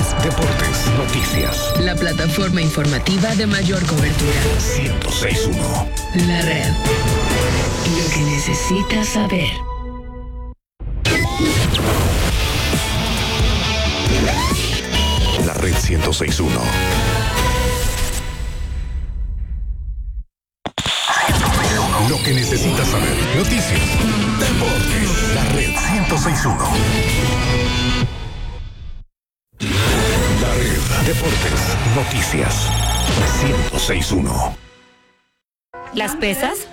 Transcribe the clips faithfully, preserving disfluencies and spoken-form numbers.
deportes. Deportes, noticias. La plataforma informativa de mayor cobertura. ciento seis punto uno. La red. Lo que necesitas saber. La red ciento seis punto uno. Lo que necesitas saber. Noticias. Deportes. La red ciento seis punto uno. La red. Deportes. Noticias. ciento seis punto uno. ¿Las pesas?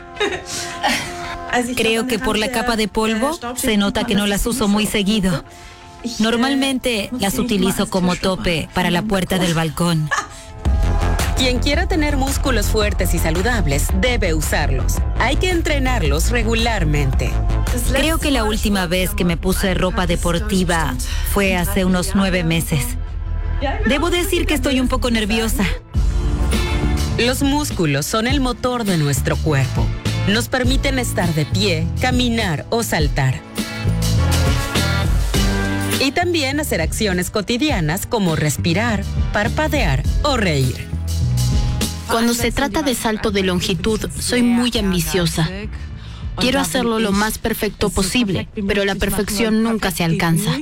Creo que por la capa de polvo se nota que no las uso muy seguido. Normalmente las utilizo como tope para la puerta del balcón. Quien quiera tener músculos fuertes y saludables debe usarlos. Hay que entrenarlos regularmente. Creo que la última vez que me puse ropa deportiva fue hace unos nueve meses. Debo decir que estoy un poco nerviosa. Los músculos son el motor de nuestro cuerpo. Nos permiten estar de pie, caminar o saltar. Y también hacer acciones cotidianas como respirar, parpadear o reír. Cuando se trata de salto de longitud, soy muy ambiciosa. Quiero hacerlo lo más perfecto posible, pero la perfección nunca se alcanza.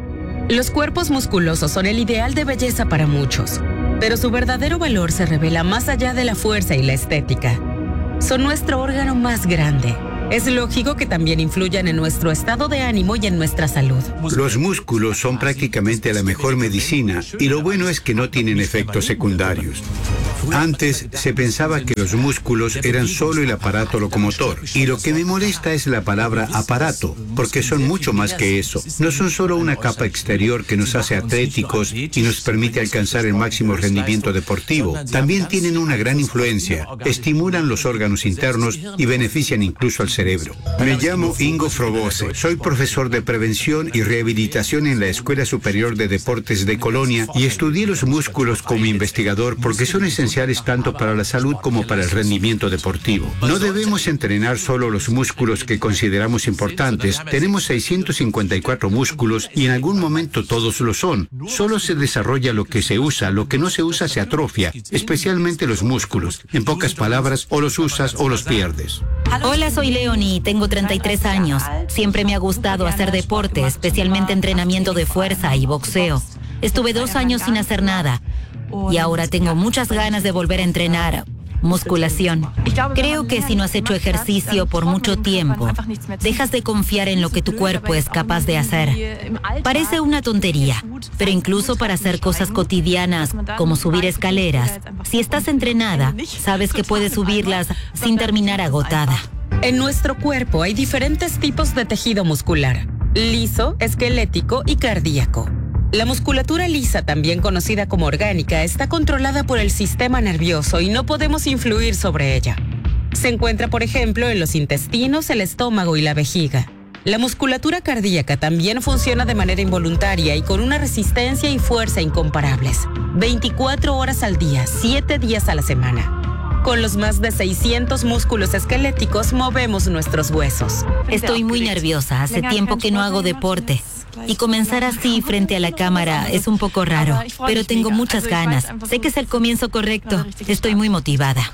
Los cuerpos musculosos son el ideal de belleza para muchos, pero su verdadero valor se revela más allá de la fuerza y la estética. Son nuestro órgano más grande. Es lógico que también influyan en nuestro estado de ánimo y en nuestra salud. Los músculos son prácticamente la mejor medicina y lo bueno es que no tienen efectos secundarios. Antes se pensaba que los músculos eran solo el aparato locomotor y lo que me molesta es la palabra aparato, porque son mucho más que eso. No son solo una capa exterior que nos hace atléticos y nos permite alcanzar el máximo rendimiento deportivo. También tienen una gran influencia, estimulan los órganos internos y benefician incluso al cerebro. Me llamo Ingo Frobose, soy profesor de prevención y rehabilitación en la Escuela Superior de Deportes de Colonia y estudié los músculos como investigador porque son esenciales tanto para la salud como para el rendimiento deportivo. No debemos entrenar solo los músculos que consideramos importantes. Tenemos seiscientos cincuenta y cuatro músculos y en algún momento todos lo son. Solo se desarrolla lo que se usa, lo que no se usa se atrofia, especialmente los músculos. En pocas palabras, o los usas o los pierdes. Hola, soy Leonie, tengo treinta y tres años. Siempre me ha gustado hacer deporte, especialmente entrenamiento de fuerza y boxeo. Estuve dos años sin hacer nada. Y ahora tengo muchas ganas de volver a entrenar musculación. Creo que si no has hecho ejercicio por mucho tiempo, dejas de confiar en lo que tu cuerpo es capaz de hacer. Parece una tontería, pero incluso para hacer cosas cotidianas como subir escaleras, si estás entrenada, sabes que puedes subirlas sin terminar agotada. En nuestro cuerpo hay diferentes tipos de tejido muscular: liso, esquelético y cardíaco. La musculatura lisa, también conocida como orgánica, está controlada por el sistema nervioso y no podemos influir sobre ella. Se encuentra, por ejemplo, en los intestinos, el estómago y la vejiga. La musculatura cardíaca también funciona de manera involuntaria y con una resistencia y fuerza incomparables. veinticuatro horas al día, siete días a la semana. Con los más de seiscientos músculos esqueléticos movemos nuestros huesos. Estoy muy nerviosa, hace tiempo que no hago deporte. Y comenzar así frente a la cámara es un poco raro, pero tengo muchas ganas. Sé que es el comienzo correcto. Estoy muy motivada.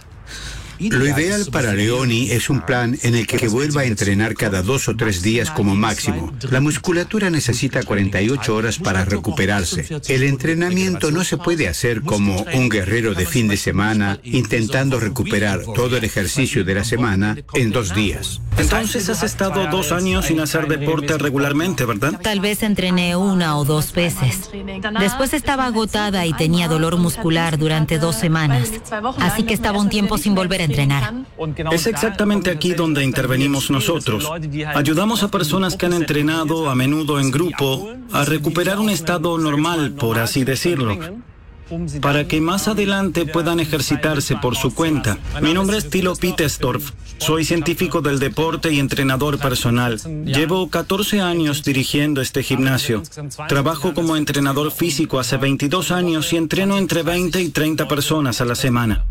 Lo ideal para Leonie es un plan en el que vuelva a entrenar cada dos o tres días como máximo. La musculatura necesita cuarenta y ocho horas para recuperarse. El entrenamiento no se puede hacer como un guerrero de fin de semana intentando recuperar todo el ejercicio de la semana en dos días. Entonces has estado dos años sin hacer deporte regularmente, ¿verdad? Tal vez entrené una o dos veces. Después estaba agotada y tenía dolor muscular durante dos semanas. Así que estaba un tiempo sin volver a entrenar. Es exactamente aquí donde intervenimos nosotros. Ayudamos a personas que han entrenado, a menudo en grupo, a recuperar un estado normal, por así decirlo, para que más adelante puedan ejercitarse por su cuenta. Mi nombre es Thilo Pittersdorf. Soy científico del deporte y entrenador personal. Llevo catorce años dirigiendo este gimnasio. Trabajo como entrenador físico hace veintidós años y entreno entre veinte y treinta personas a la semana.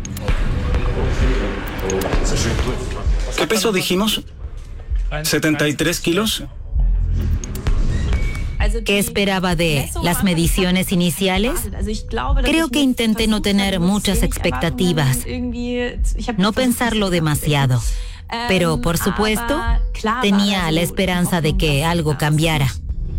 ¿Qué peso dijimos? ¿setenta y tres kilos? ¿Qué esperaba de las mediciones iniciales? Creo que intenté no tener muchas expectativas, no pensarlo demasiado. Pero, por supuesto, tenía la esperanza de que algo cambiara.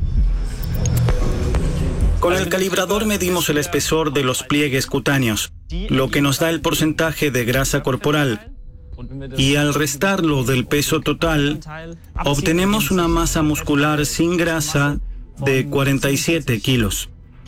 Con el calibrador medimos el espesor de los pliegues cutáneos, lo que nos da el porcentaje de grasa corporal. Y al restarlo del peso total, obtenemos una masa muscular sin grasa de cuarenta y siete kilos.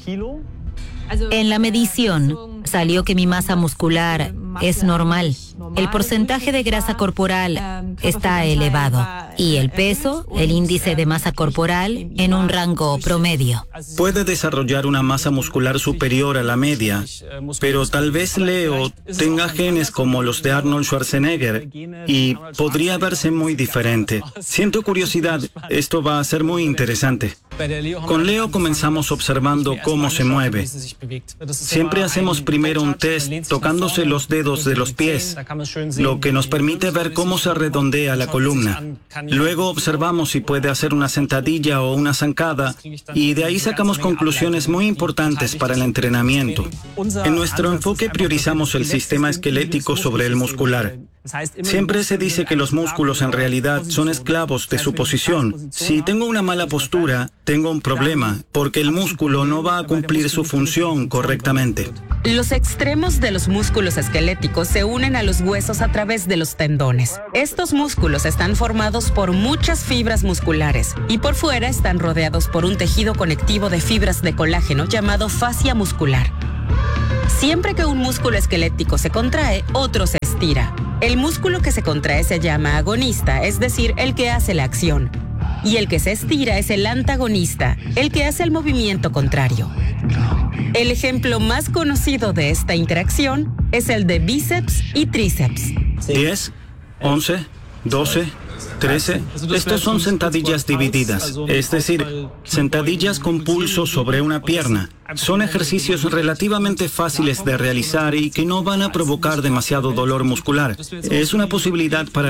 En la medición salió que mi masa muscular es normal. El porcentaje de grasa corporal está elevado y el peso, el índice de masa corporal, en un rango promedio. Puede desarrollar una masa muscular superior a la media, pero tal vez Leo tenga genes como los de Arnold Schwarzenegger y podría verse muy diferente. Siento curiosidad, esto va a ser muy interesante. Con Leo comenzamos observando cómo se mueve. Siempre hacemos primero un test tocándose los dedos de los pies, lo que nos permite ver cómo se redondea la columna. Luego observamos si puede hacer una sentadilla o una zancada y de ahí sacamos conclusiones muy importantes para el entrenamiento. En nuestro enfoque priorizamos el sistema esquelético sobre el muscular. Siempre se dice que los músculos en realidad son esclavos de su posición. Si tengo una mala postura, tengo un problema, porque el músculo no va a cumplir su función correctamente. Los extremos de los músculos esqueléticos se unen a los huesos a través de los tendones. Estos músculos están formados por muchas fibras musculares y por fuera están rodeados por un tejido conectivo de fibras de colágeno llamado fascia muscular. Siempre que un músculo esquelético se contrae, otro se estira. El músculo que se contrae se llama agonista, es decir, el que hace la acción. Y el que se estira es el antagonista, el que hace el movimiento contrario. El ejemplo más conocido de esta interacción es el de bíceps y tríceps. diez, once, doce, trece. Estos son sentadillas divididas, es decir, sentadillas con pulso sobre una pierna. Son ejercicios relativamente fáciles de realizar y que no van a provocar demasiado dolor muscular. Es una posibilidad para